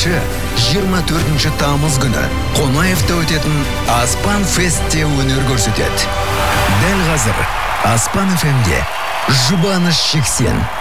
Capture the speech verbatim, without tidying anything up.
алтыншы жиырма төртінші тамыз күні Қонаевта өтетін Аспан Фестте өнер көрсетеді. Дәл қазір Аспан эф эмде жұбаныш шексен.